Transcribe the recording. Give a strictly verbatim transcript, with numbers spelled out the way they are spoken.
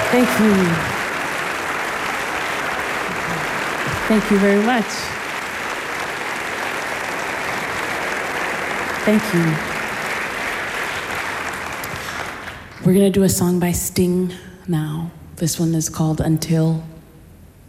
Thank you. Thank you very much. Thank you. We're gonna do a song by Sting now. This one is called Until.